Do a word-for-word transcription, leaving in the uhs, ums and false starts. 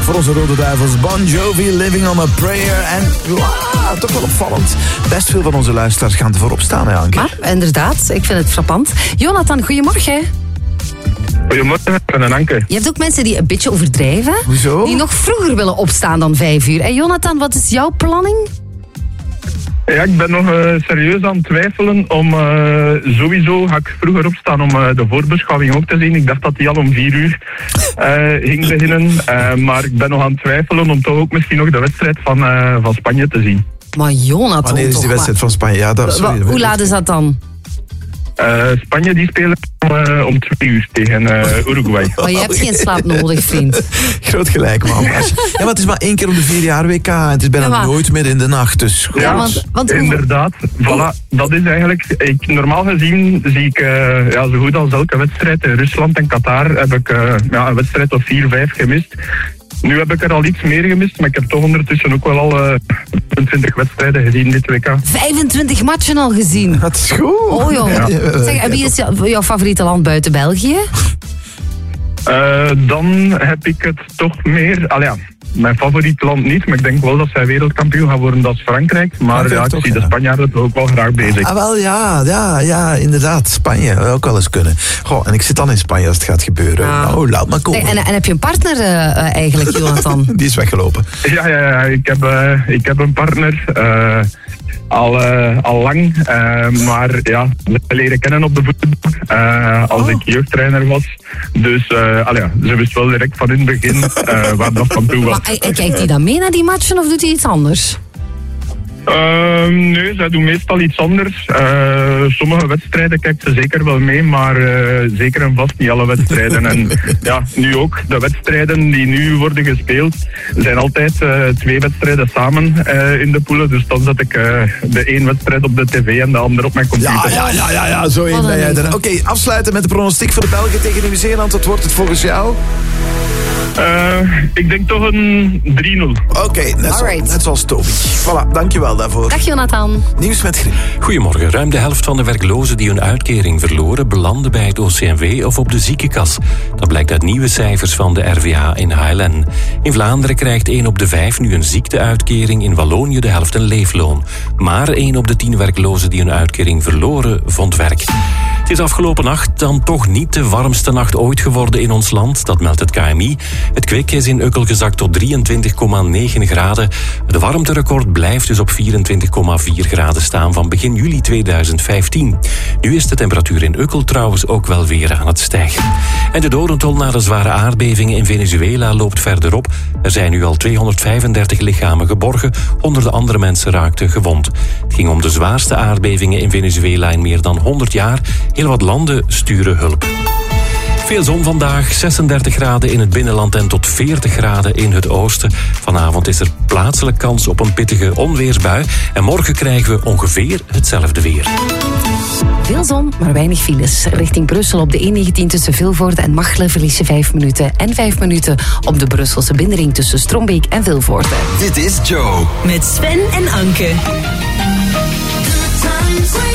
voor onze Rode Duivels. Bon Jovi, Living on a Prayer. En wow, toch wel opvallend. Best veel van onze luisteraars gaan ervoor opstaan, hè, Anke? Maar, inderdaad, ik vind het frappant. Jonathan, goedemorgen. Goedemorgen, en Anke. Je hebt ook mensen die een beetje overdrijven. Hoezo? Die nog vroeger willen opstaan dan vijf uur. En Jonathan, wat is jouw planning? Ja, ik ben nog uh, serieus aan het twijfelen om uh, sowieso ga ik vroeger opstaan om uh, de voorbeschouwing ook te zien. Ik dacht dat die al om vier uur uh, ging beginnen. Uh, maar ik ben nog aan het twijfelen om toch ook misschien nog de wedstrijd van, uh, van Spanje te zien. Maar Jonathan, Wanneer is die toch wedstrijd maar. van Spanje? Ja, dat, sorry, Wa- Hoe laat is dat dan? Uh, Spanje die spelen uh, om twee uur tegen uh, Uruguay. Maar je hebt geen slaap nodig, vriend. Groot gelijk, man. Ja, maar het is maar één keer om de vier jaar W K. En het is bijna Ja, maar- nooit meer in de nacht. Dus goed. Ja, want, want Inderdaad, voilà, dat is eigenlijk, ik, normaal gezien zie ik uh, ja, zo goed als elke wedstrijd in Rusland en Qatar heb ik uh, ja, een wedstrijd of vier, vijf gemist. Nu heb ik er al iets meer gemist, maar ik heb toch ondertussen ook wel al uh, vijfentwintig wedstrijden gezien dit W K. vijfentwintig matchen al gezien. Dat is goed. Oh joh. Ja. Zeg, en wie is jou- jouw favoriete land buiten België? Uh, dan heb ik het toch meer, al ja, mijn favoriet land niet, maar ik denk wel dat zij wereldkampioen gaan worden, dat is Frankrijk. Maar Frankrijk ja, ik toch, zie de ja. Spanjaarden ook wel graag bezig. Ah, wel, ja, ja, ja, inderdaad. Spanje, zou ook wel eens kunnen. Goh, en ik zit dan in Spanje als het gaat gebeuren. Ah. Nou, laat maar komen. Zeg, en, en heb je een partner uh, uh, eigenlijk, Jonathan? Die is weggelopen. Ja, ja, ja, ik heb, uh, ik heb een partner. Uh, Al, uh, al lang, uh, maar ja, we leren kennen op de voetbal uh, als Oh. ik jeugdtrainer was. Dus uh, allee, ja, ze wist wel direct van in het begin uh, waar dat van toe was. Maar, en kijkt hij dan mee naar die matchen of doet hij iets anders? Uh, nee, zij doen meestal iets anders. Uh, sommige wedstrijden kijkt ze zeker wel mee, maar uh, zeker en vast niet alle wedstrijden. En ja, nu ook. De wedstrijden die nu worden gespeeld zijn altijd uh, twee wedstrijden samen uh, in de poelen. Dus dan zet ik uh, de één wedstrijd op de tv en de andere op mijn computer. Ja, ja, ja, ja, ja zo in Wat ben een jij er. liefde. Oké, afsluiten met de pronostiek voor de Belgen tegen Nieuw-Zeeland. Wat wordt het volgens jou? Uh, ik denk toch een drie nul. Oké, net, zo, Alright. net zoals Toby. Voilà, dankjewel daarvoor. Dag Jonathan. Nieuws met Grim. Goedemorgen. Ruim de helft van de werklozen die hun uitkering verloren belanden bij het O C M W of op de ziekenkas. Dat blijkt uit nieuwe cijfers van de R V H in H L N. In Vlaanderen krijgt één op de vijf nu een ziekteuitkering, in Wallonië de helft een leefloon. Maar één op de tien werklozen die hun uitkering verloren vond werk. Het is afgelopen nacht dan toch niet de warmste nacht ooit geworden in ons land, dat meldt het K M I. Het kwik is in Ukkel gezakt tot drieëntwintig komma negen graden. De warmterecord blijft dus op vierentwintig komma vier graden staan van begin juli tweeduizend vijftien. Nu is de temperatuur in Ukkel trouwens ook wel weer aan het stijgen. En de dodental na de zware aardbevingen in Venezuela loopt verder op. Er zijn nu al tweehonderdvijfendertig lichamen geborgen. Honderden andere mensen raakten gewond. Het ging om de zwaarste aardbevingen in Venezuela in meer dan honderd jaar. Heel wat landen sturen hulp. Veel zon vandaag, zesendertig graden in het binnenland en tot veertig graden in het oosten. Vanavond is er plaatselijk kans op een pittige onweersbui. En morgen krijgen we ongeveer hetzelfde weer. Veel zon, maar weinig files. Richting Brussel op de E negentien tussen Vilvoorde en Machelen verlies je vijf minuten. En vijf minuten op de Brusselse binnenring tussen Strombeek en Vilvoorde. Dit is Joe. Met Sven en Anke. Good times.